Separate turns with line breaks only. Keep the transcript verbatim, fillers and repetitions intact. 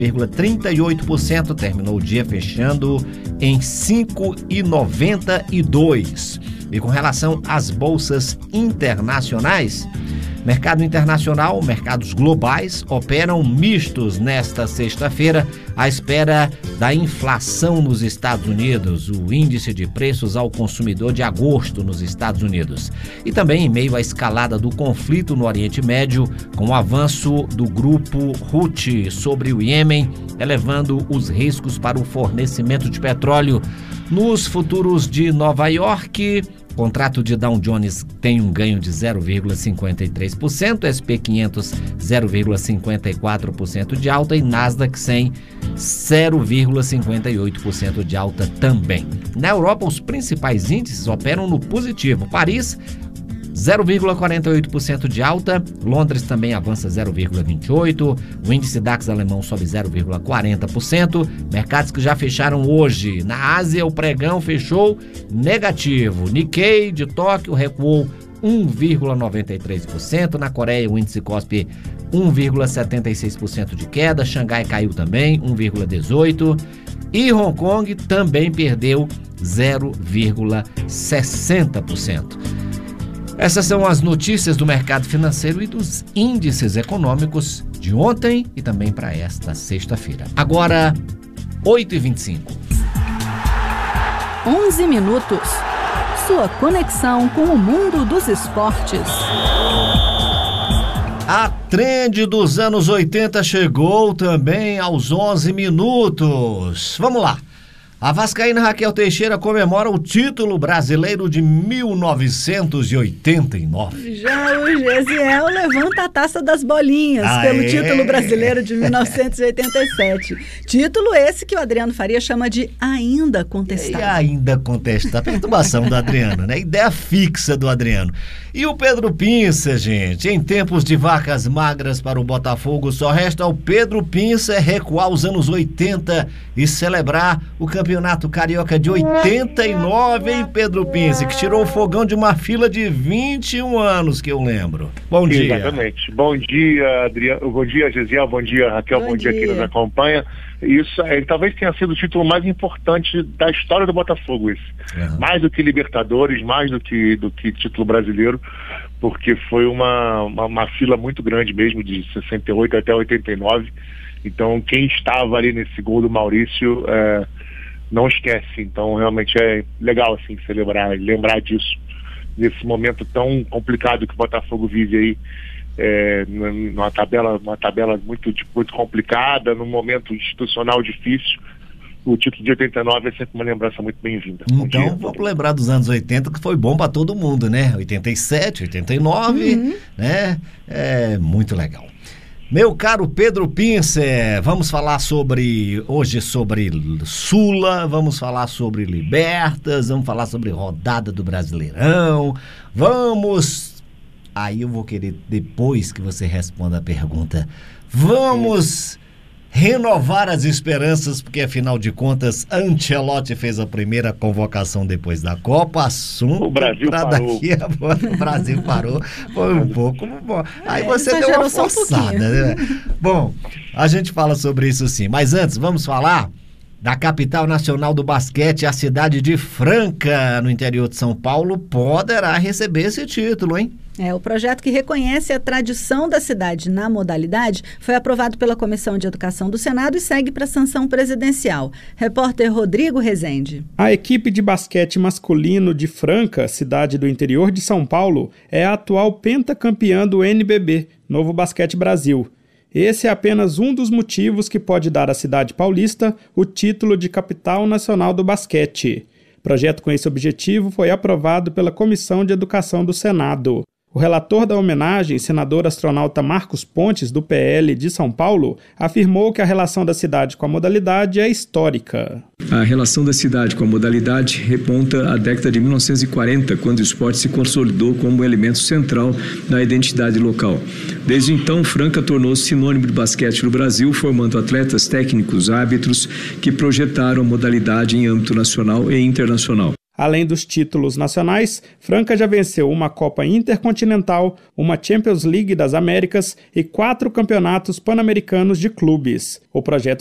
vírgula trinta e oito por cento, terminou o dia fechando em cinco vírgula noventa e dois por cento. E com relação às bolsas internacionais, mercado internacional, mercados globais operam mistos nesta sexta-feira à espera da inflação nos Estados Unidos, o índice de preços ao consumidor de agosto nos Estados Unidos. E também em meio à escalada do conflito no Oriente Médio, com o avanço do grupo Houthi sobre o Iêmen, elevando os riscos para o fornecimento de petróleo. Nos futuros de Nova York, o contrato de Dow Jones tem um ganho de zero vírgula cinquenta e três por cento, S P quinhentos zero vírgula cinquenta e quatro por cento de alta e Nasdaq cem zero vírgula cinquenta e oito por cento de alta também. Na Europa, os principais índices operam no positivo. Paris, zero vírgula quarenta e oito por cento de alta, Londres também avança zero vírgula vinte e oito por cento, o índice DAX alemão sobe zero vírgula quarenta por cento, mercados que já fecharam hoje. Na Ásia, o pregão fechou negativo, Nikkei de Tóquio recuou um vírgula noventa e três por cento, na Coreia o índice Kospi um vírgula setenta e seis por cento de queda, Xangai caiu também um vírgula dezoito por cento e Hong Kong também perdeu zero vírgula sessenta por cento. Essas são as notícias do mercado financeiro e dos índices econômicos de ontem e também para esta sexta-feira. Agora, oito e vinte e cinco.
onze minutos. Sua conexão com o mundo dos esportes.
A trend dos anos oitenta chegou também aos onze minutos. Vamos lá. A vascaína Raquel Teixeira comemora o título brasileiro de mil novecentos e oitenta e nove.
Já o Gesiel levanta a taça das bolinhas
ah,
pelo
é?
título brasileiro de mil novecentos e oitenta e sete. Título esse que o Adriano Faria chama de ainda contestado.
E ainda contestado. Perturbação do Adriano, né? Ideia fixa do Adriano. E o Pedro Pinça, gente, em tempos de vacas magras para o Botafogo, só resta ao Pedro Pinça recuar os anos oitenta e celebrar o Campeonato Carioca de oitenta e nove, hein, Pedro Pinça, que tirou o fogão de uma fila de vinte e um anos, que eu lembro. Bom dia.
Exatamente. Bom dia, Adriano. Bom dia, Gesiel. Bom dia, Raquel. Bom, Bom dia, dia quem nos acompanha. Isso é, talvez tenha sido o título mais importante da história do Botafogo, esse. Uhum. Mais do que Libertadores, mais do que, do que título brasileiro, porque foi uma, uma, uma fila muito grande mesmo, de sessenta e oito até oitenta e nove. Então, quem estava ali nesse gol do Maurício é, não esquece. Então, realmente é legal assim celebrar, lembrar disso, nesse momento tão complicado que o Botafogo vive aí. É, numa tabela, uma tabela muito, muito complicada, num momento institucional difícil. O título de oitenta e nove é sempre uma lembrança muito bem-vinda.
Então, vamos lembrar dos anos oitenta, que foi bom para todo mundo, né? oitenta e sete, oitenta e nove, uhum. né? É muito legal. Meu caro Pedro Pincer, vamos falar sobre, hoje sobre Sula, vamos falar sobre Libertas, vamos falar sobre rodada do Brasileirão, vamos... Aí eu vou querer, depois que você responda a pergunta, vamos renovar as esperanças, porque afinal de contas, Ancelotti fez a primeira convocação depois da Copa, assunto
o Brasil
pra
parou.
Daqui a pouco, o Brasil parou, foi um pouco bom. Aí
é,
você deu uma forçada, um né? Bom, a gente fala sobre isso sim, mas antes vamos falar da capital nacional do basquete, a cidade de Franca, no interior de São Paulo, poderá receber esse título, hein?
É, o projeto que reconhece a tradição da cidade na modalidade foi aprovado pela Comissão de Educação do Senado e segue para a sanção presidencial. Repórter Rodrigo Rezende.
A equipe de basquete masculino de Franca, cidade do interior de São Paulo, é a atual pentacampeã do N B B, Novo Basquete Brasil. Esse é apenas um dos motivos que pode dar à cidade paulista o título de capital nacional do basquete. O projeto com esse objetivo foi aprovado pela Comissão de Educação do Senado. O relator da homenagem, senador astronauta Marcos Pontes, do P L de São Paulo, afirmou que a relação da cidade com a modalidade é histórica.
A relação da cidade com a modalidade remonta à década de mil novecentos e quarenta, quando o esporte se consolidou como um elemento central na identidade local. Desde então, Franca tornou-se sinônimo de basquete no Brasil, formando atletas, técnicos, árbitros que projetaram a modalidade em âmbito nacional e internacional.
Além dos títulos nacionais, Franca já venceu uma Copa Intercontinental, uma Champions League das Américas e quatro campeonatos pan-americanos de clubes. O projeto